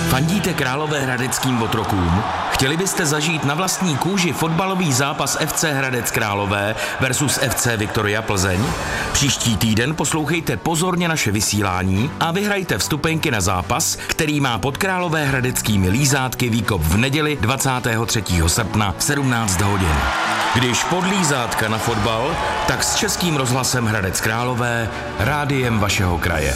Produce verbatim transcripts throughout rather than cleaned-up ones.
Fandíte královéhradeckým otrokům? Chtěli byste zažít na vlastní kůži fotbalový zápas F C Hradec Králové versus F C Viktoria Plzeň? Příští týden poslouchejte pozorně naše vysílání a vyhrajte vstupenky na zápas, který má pod královéhradeckými lízátky výkop v neděli dvacátého třetího srpna v sedmnáct hodin. Když pod lízátka na fotbal, tak s Českým rozhlasem Hradec Králové, rádiem vašeho kraje.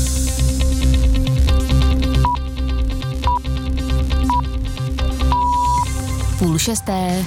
Půl šesté.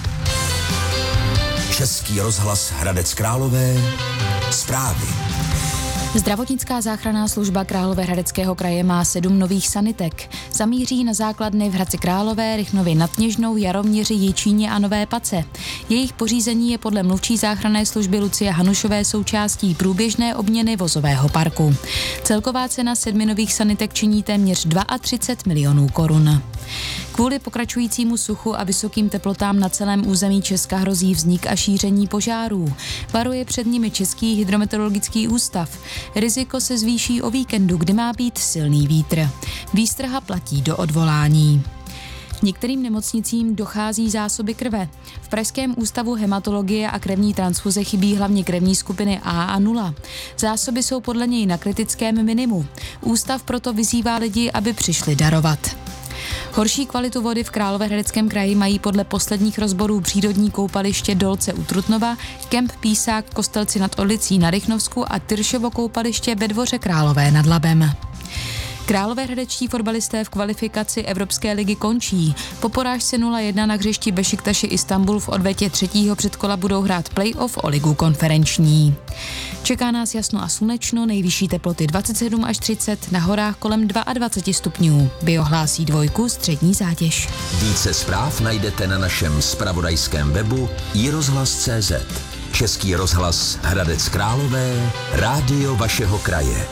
Český rozhlas Hradec Králové, zprávy. Zdravotnická záchranná služba Královéhradeckého kraje má sedm nových sanitek. Zamíří na základny v Hradci Králové, Rychnově nad Kněžnou, Jaroměři, Jičíně a Nové Pace. Jejich pořízení je podle mluvčí záchranné služby Lucie Hanušové součástí průběžné obměny vozového parku. Celková cena sedmi nových sanitek činí téměř třicet dva milionů korun. Kvůli pokračujícímu suchu a vysokým teplotám na celém území Česka hrozí vznik a šíření požárů. Varuje před nimi Český hydrometeorologický ústav. Riziko se zvýší o víkendu, kdy má být silný vítr. Výstraha platí do odvolání. Některým nemocnicím dochází zásoby krve. V Pražském ústavu hematologie a krevní transfuze chybí hlavně krevní skupiny A a nula. Zásoby jsou podle něj na kritickém minimu. Ústav proto vyzývá lidi, aby přišli darovat. Horší kvalitu vody v Královéhradeckém kraji mají podle posledních rozborů přírodní koupaliště Dolce u Trutnova, kemp Písák v Kostelci nad Orlicí na Rychnovsku a Tyršovo koupaliště ve Dvoře Králové nad Labem. Královéhradečtí fotbalisté v kvalifikaci Evropské ligy končí. Po porážce nula jedna na hřišti Bešiktaši Istanbul v odvetě třetího předkola budou hrát play-off o ligu konferenční. Čeká nás jasno a slunečno, nejvyšší teploty dvacet sedm až třicet, na horách kolem dvacet dva stupňů. Biohlásí dvojku střední zátěž. Více zpráv najdete na našem zpravodajském webu i rozhlas tečka cé zet. Český rozhlas Hradec Králové, rádio vašeho kraje.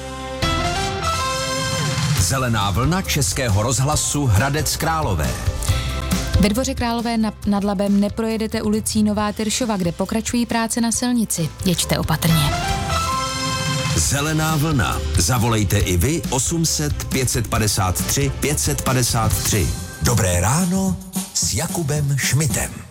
Zelená vlna Českého rozhlasu Hradec Králové. Ve Dvoře Králové nad Labem neprojedete ulicí Nová Tyršova, kde pokračují práce na silnici. Jeďte opatrně. Zelená vlna. Zavolejte i vy osm set pět padesát tři pět padesát tři. Dobré ráno s Jakubem Šmitem.